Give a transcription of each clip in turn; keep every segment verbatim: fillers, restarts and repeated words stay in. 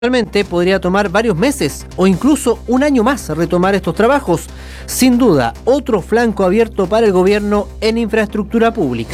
Realmente podría tomar varios meses o incluso un año más retomar estos trabajos. Sin duda, otro flanco abierto para el gobierno en infraestructura pública.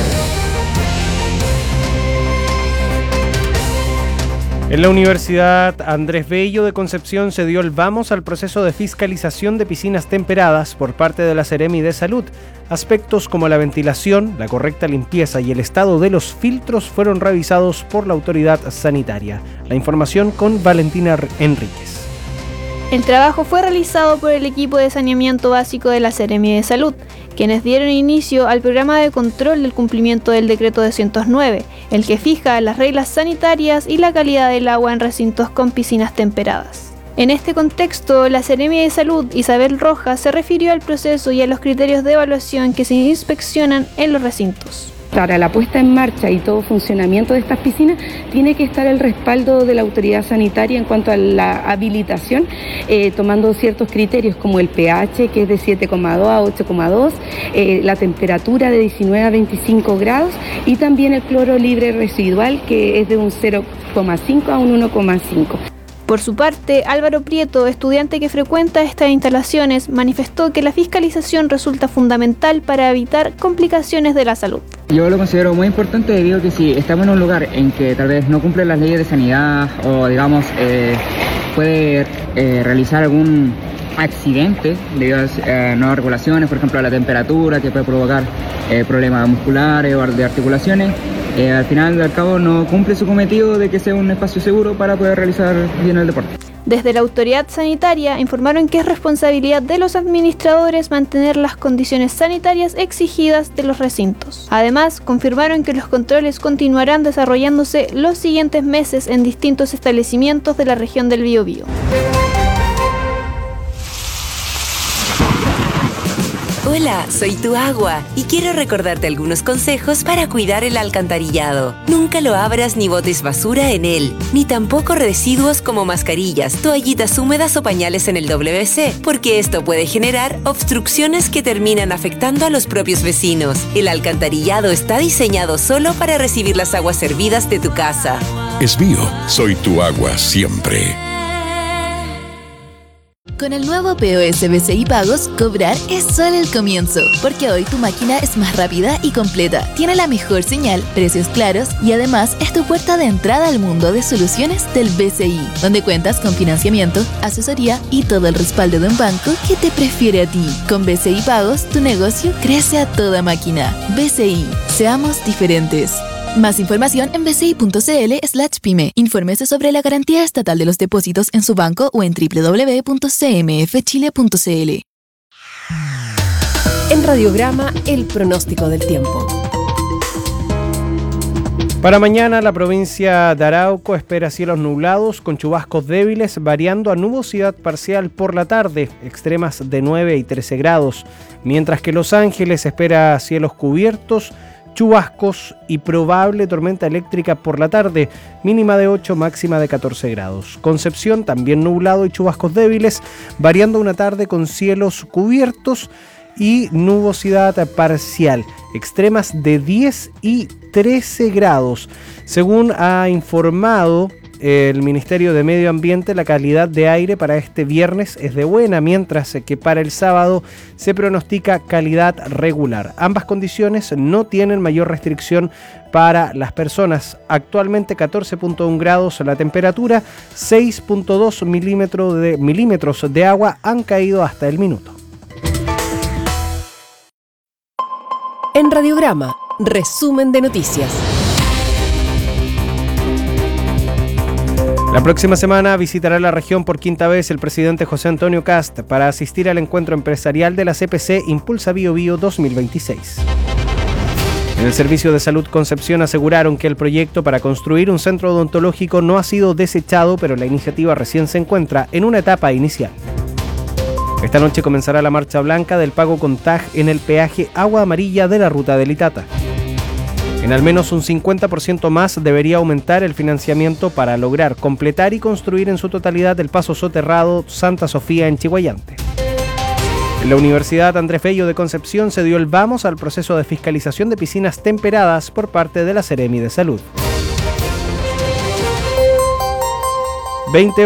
En la Universidad Andrés Bello de Concepción se dio el vamos al proceso de fiscalización de piscinas temperadas por parte de la Seremi de Salud. Aspectos como la ventilación, la correcta limpieza y el estado de los filtros fueron revisados por la autoridad sanitaria. La información con Valentina Enríquez. El trabajo fue realizado por el equipo de saneamiento básico de la Seremi de Salud, quienes dieron inicio al programa de control del cumplimiento del decreto doscientos nueve, el que fija las reglas sanitarias y la calidad del agua en recintos con piscinas temperadas. En este contexto, la Seremi de Salud, Isabel Rojas, se refirió al proceso y a los criterios de evaluación que se inspeccionan en los recintos. Para la puesta en marcha y todo funcionamiento de estas piscinas tiene que estar el respaldo de la autoridad sanitaria en cuanto a la habilitación, eh, tomando ciertos criterios como el pH, que es de siete coma dos a ocho coma dos, eh, la temperatura de diecinueve a veinticinco grados y también el cloro libre residual, que es de un cero coma cinco a un uno coma cinco. Por su parte, Álvaro Prieto, estudiante que frecuenta estas instalaciones, manifestó que la fiscalización resulta fundamental para evitar complicaciones de la salud. Yo lo considero muy importante debido a que si estamos en un lugar en que tal vez no cumple las leyes de sanidad o digamos eh, puede eh, realizar algún accidente debido a nuevas regulaciones, por ejemplo a la temperatura que puede provocar eh, problemas musculares o de articulaciones, eh, al final al cabo no cumple su cometido de que sea un espacio seguro para poder realizar bien el deporte. Desde la autoridad sanitaria informaron que es responsabilidad de los administradores mantener las condiciones sanitarias exigidas de los recintos. Además, confirmaron que los controles continuarán desarrollándose los siguientes meses en distintos establecimientos de la región del Biobío. Hola, soy tu agua y quiero recordarte algunos consejos para cuidar el alcantarillado. Nunca lo abras ni botes basura en él, ni tampoco residuos como mascarillas, toallitas húmedas o pañales en el doble ve ce, porque esto puede generar obstrucciones que terminan afectando a los propios vecinos. El alcantarillado está diseñado solo para recibir las aguas servidas de tu casa. Es mío, soy tu agua siempre. Con el nuevo P O S B C I Pagos, cobrar es solo el comienzo, porque hoy tu máquina es más rápida y completa, tiene la mejor señal, precios claros y además es tu puerta de entrada al mundo de soluciones del B C I, donde cuentas con financiamiento, asesoría y todo el respaldo de un banco que te prefiere a ti. Con B C I Pagos, tu negocio crece a toda máquina. B C I, seamos diferentes. Más información en bci.cl slash pyme. Infórmese sobre la garantía estatal de los depósitos en su banco o en doble u doble u doble u punto c m f chile punto c l. En Radiograma, el pronóstico del tiempo. Para mañana, la provincia de Arauco espera cielos nublados con chubascos débiles, variando a nubosidad parcial por la tarde, extremas de nueve y trece grados, mientras que Los Ángeles espera cielos cubiertos, chubascos y probable tormenta eléctrica por la tarde, mínima de ocho, máxima de catorce grados. Concepción también nublado y chubascos débiles, variando una tarde con cielos cubiertos y nubosidad parcial, extremas de diez y trece grados. Según ha informado el Ministerio de Medio Ambiente, la calidad de aire para este viernes es de buena, mientras que para el sábado se pronostica calidad regular. Ambas condiciones no tienen mayor restricción para las personas. Actualmente catorce punto uno grados la temperatura, seis punto dos milímetros de, milímetros de agua han caído hasta el minuto. En Radiograma, resumen de noticias. La próxima semana visitará la región por quinta vez el presidente José Antonio Kast para asistir al encuentro empresarial de la C P C Impulsa Bio Bio dos mil veintiséis. En el Servicio de Salud Concepción aseguraron que el proyecto para construir un centro odontológico no ha sido desechado, pero la iniciativa recién se encuentra en una etapa inicial. Esta noche comenzará la marcha blanca del pago con T A G en el peaje Agua Amarilla de la ruta del Itata. En al menos un cincuenta por ciento más debería aumentar el financiamiento para lograr completar y construir en su totalidad el paso soterrado Santa Sofía en Chihuayante. En la Universidad Andrés Bello de Concepción se dio el vamos al proceso de fiscalización de piscinas temperadas por parte de la Seremi de Salud. veinte